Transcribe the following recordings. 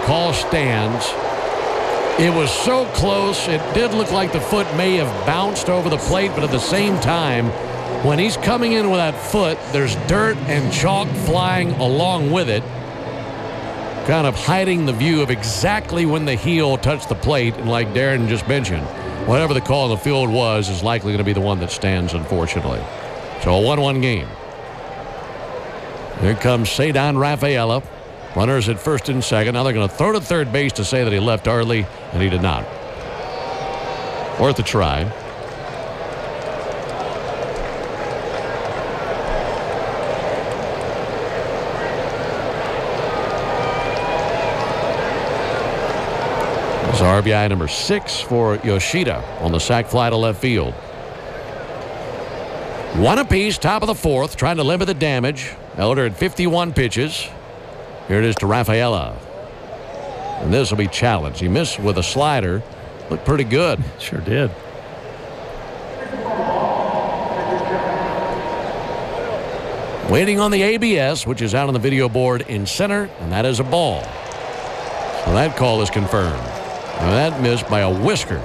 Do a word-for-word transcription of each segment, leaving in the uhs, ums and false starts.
call stands. It was so close. It did look like the foot may have bounced over the plate, but at the same time, when he's coming in with that foot, there's dirt and chalk flying along with it, kind of hiding the view of exactly when the heel touched the plate. And like Darren just mentioned, whatever the call in the field was is likely going to be the one that stands, unfortunately. So a one one game. Here comes Ceddanne Rafaela. Runners at first and second. Now they're going to throw to third base to say that he left early, and he did not. Worth a try. It's R B I number six for Yoshida on the sac fly to left field. One apiece, top of the fourth, trying to limit the damage. Elder at fifty-one pitches. Here it is to Rafaela. And this will be challenged. He missed with a slider. Looked pretty good. Sure did. Waiting on the A B S, which is out on the video board in center, and that is a ball. So that call is confirmed. Now that missed by a whisker.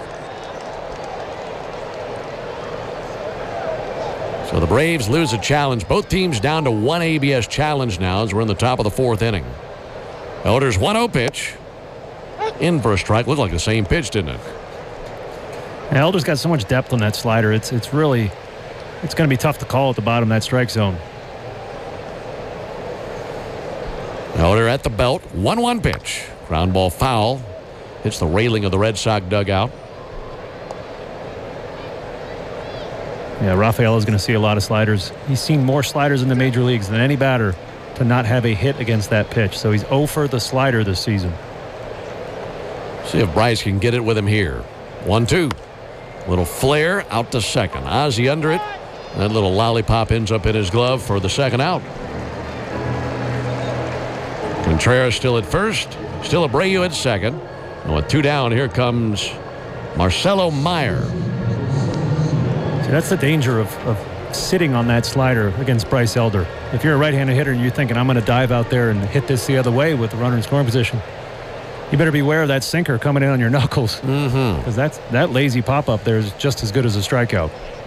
So the Braves lose a challenge. Both teams down to one A B S challenge now as we're in the top of the fourth inning. Elder's one oh pitch. In for a strike. Looked like the same pitch, didn't it? Elder's got so much depth on that slider. It's it's really it's going to be tough to call at the bottom of that strike zone. Elder at the belt. one one pitch. Ground ball foul. Hits the railing of the Red Sox dugout. Yeah, Rafael is going to see a lot of sliders. He's seen more sliders in the major leagues than any batter to not have a hit against that pitch. So he's oh for the slider this season. See if Bryce can get it with him here. one two. Little flare out to second. Ozzie under it. That little lollipop ends up in his glove for the second out. Contreras still at first. Still Abreu at second. And with two down, here comes Marcelo Meyer. See, that's the danger of, of sitting on that slider against Bryce Elder. If you're a right-handed hitter and you're thinking, I'm going to dive out there and hit this the other way with the runner in scoring position, you better beware of that sinker coming in on your knuckles. Mm-hmm. Because that's, that lazy pop-up there is just as good as a strikeout.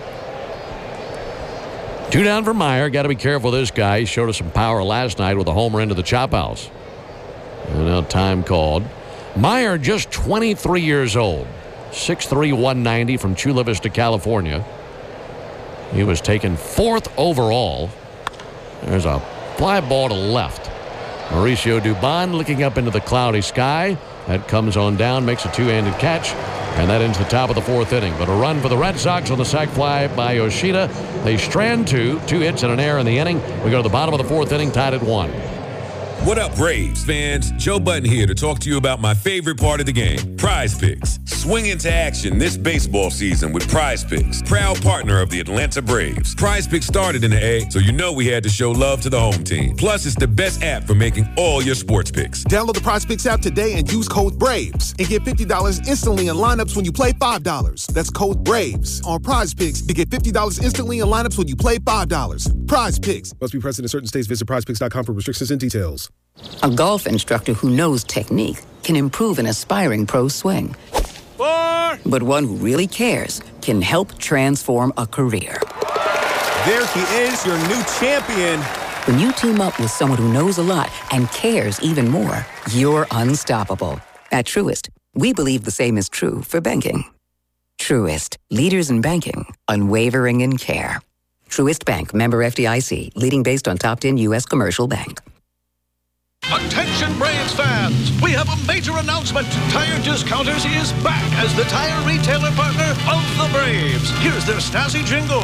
Two down for Meyer. Got to be careful of this guy. He showed us some power last night with a homer into the chop house. And now time called. Meyer just twenty-three years old. six three, one ninety from Chula Vista, California. He was taken fourth overall. There's a fly ball to left. Mauricio Dubon looking up into the cloudy sky. That comes on down, makes a two-handed catch, and that into the top of the fourth inning. But a run for the Red Sox on the sac fly by Yoshida. They strand two, two hits and an error in the inning. We go to the bottom of the fourth inning, tied at one. What up, Braves fans? Joe Button here to talk to you about my favorite part of the game, Prize Picks. Swing into action this baseball season with Prize Picks, proud partner of the Atlanta Braves. Prize Picks started in the A, so you know we had to show love to the home team. Plus, it's the best app for making all your sports picks. Download the Prize Picks app today and use code BRAVES and get fifty dollars instantly in lineups when you play five dollars. That's code BRAVES on Prize Picks to get fifty dollars instantly in lineups when you play five dollars. Prize Picks. Must be present in certain states. Visit prize picks dot com for restrictions and details. A golf instructor who knows technique can improve an aspiring pro's swing. Four. But one who really cares can help transform a career. There he is, your new champion. When you team up with someone who knows a lot and cares even more, you're unstoppable. At Truist, we believe the same is true for banking. Truist, leaders in banking, unwavering in care. Truist Bank, member F D I C, leading based on top ten U S commercial bank. Attention Braves fans, we have a major announcement. Tire Discounters is back as the tire retailer partner of the Braves. Here's their Stasi jingle.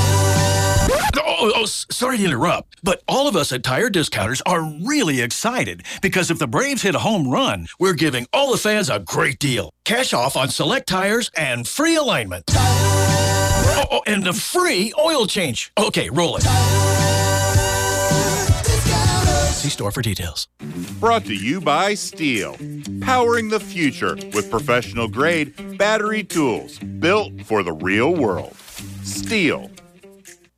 Oh, oh, sorry to interrupt, but all of us at Tire Discounters are really excited because if the Braves hit a home run, we're giving all the fans a great deal. Cash off on select tires and free alignment. Oh, oh, and a free oil change. Okay, roll it. See store for details. Brought to you by Steel. Powering the future with professional grade battery tools built for the real world. Steel.